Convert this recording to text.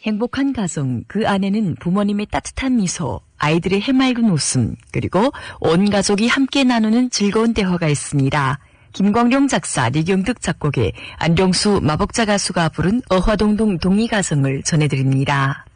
행복한 가정, 그 안에는 부모님의 따뜻한 미소, 아이들의 해맑은 웃음, 그리고 온 가족이 함께 나누는 즐거운 대화가 있습니다. 김광룡 작사, 리경득 작곡의 안경수 마법자 가수가 부른 어화동동 동의가성을 전해드립니다.